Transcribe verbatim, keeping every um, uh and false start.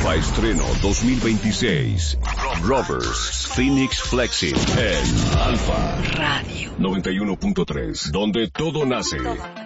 Alfa Estreno dos mil veintiséis. Rovers Phoenix Flexing en Alfa Radio noventa y uno punto tres, donde todo nace.